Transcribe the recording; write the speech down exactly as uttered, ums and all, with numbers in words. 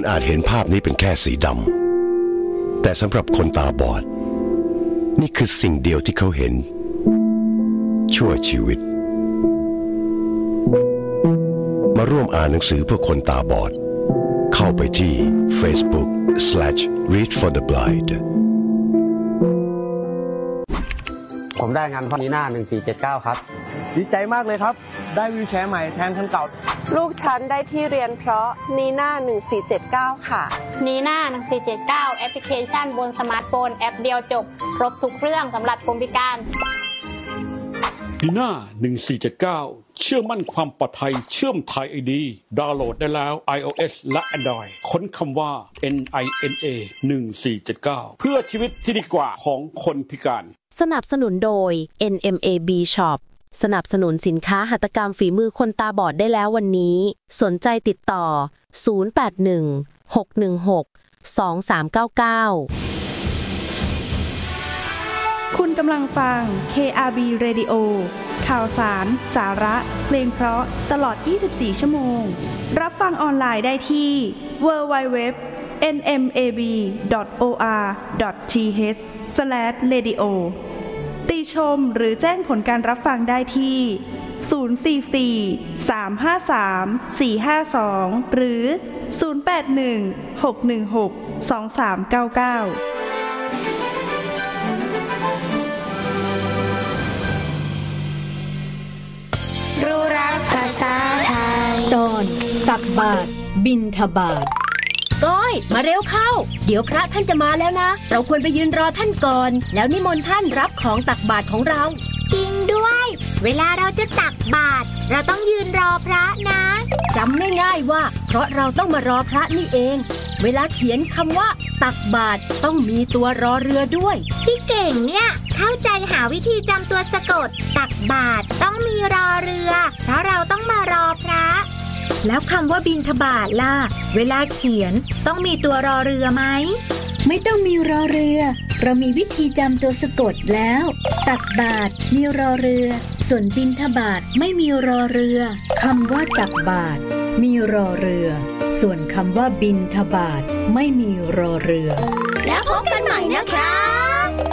อาจเห็นภาพนี้เป็นแค่สีดำแต่สำหรับคนตาบอดนี่คือสิ่งเดียวที่เขาเห็นชั่วชีวิตมาร่วมอ่านหนังสือเพื่อคนตาบอดเข้าไปที่ Facebook slash read for the blind ผมได้งานพอนีน่าหนึ่งสี่เจ็ดเก้าครับดีใจมากเลยครับได้วีลแชร์ใหม่แทนคันเก่าลูกฉันได้ที่เรียนเพราะนีน่าหนึ่งสี่เจ็ดเก้าค่ะนีน่าหนึ่งสี่เจ็ดเก้าแอปพลิเคชันบนสมาร์ทโฟนแอปเดียวจบครบทุกเรื่องสำหรับคนพิการนีน่าหนึ่งสี่เจ็ดเก้าเชื่อมั่นความปลอดภัยเชื่อมไทย ไอ ดี ดาวน์โหลดได้แล้ว iOS และ Android ค้นคำว่า เอ็น ไอ เอ็น เอ หนึ่งสี่เจ็ดเก้า เพื่อชีวิตที่ดีกว่าของคนพิการสนับสนุนโดย เอ็น เอ็ม เอ บี Shop สนับสนุนสินค้าหัตถกรรมฝีมือคนตาบอดได้แล้ววันนี้สนใจติดต่อศูนย์ แปด หนึ่ง หก หนึ่ง หก สอง สาม เก้า เก้าคุณกำลังฟัง เค อาร์ บี Radio ข่าวสาร สาระ เพลงเพราะตลอดยี่สิบสี่ชั่วโมงรับฟังออนไลน์ได้ที่ ดับเบิลยู ดับเบิลยู ดับเบิลยู ดอท เอ็น เอ็ม เอ บี ดอท โอ อาร์ ดอท ที เอช สแลช เรดิโอ ติชมหรือแจ้งผลการรับฟังได้ที่ ศูนย์ สี่ สี่ สาม ห้า สาม สี่ ห้า สอง หรือ ศูนย์ แปด หนึ่ง หก หนึ่ง หก สอง สาม เก้า เก้ารู้รักภาษาไทยตอนตักบาตรบิณฑบาตก้อยมาเร็วเข้าเดี๋ยวพระท่านจะมาแล้วนะเราควรไปยืนรอท่านก่อนแล้วนิมนต์ท่านรับของตักบาตรของเราจริงด้วยเวลาเราจะตักบาตรเราต้องยืนรอพระนะจำง่ายๆว่าเพราะเราต้องมารอพระนี่เองเวลาเขียนคำว่าตักบาตรต้องมีตัวรอเรือด้วยพี่เก่งเนี่ยเข้าใจหาวิธีจำตัวสะกดตักบาตรต้องมีรอเรือเพราะเราต้องมารอพระแล้วคำว่าบิณฑบาตล่ะเวลาเขียนต้องมีตัวรอเรือไหมไม่ต้องมีรอเรือเรามีวิธีจำตัวสะกดแล้วตักบาตรมีรอเรือส่วนบิณฑบาตไม่มีรอเรือคำว่าตักบาตรมีรอเรือส่วนคำว่าบิณฑบาตไม่มีรอเรือแล้วพบกันใหม่นะคะ